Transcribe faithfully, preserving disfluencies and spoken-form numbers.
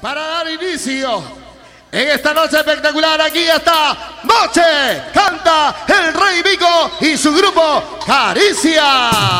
para dar inicio en esta noche espectacular. Aquí está Noche, canta el Rey Vico y su grupo Caricia.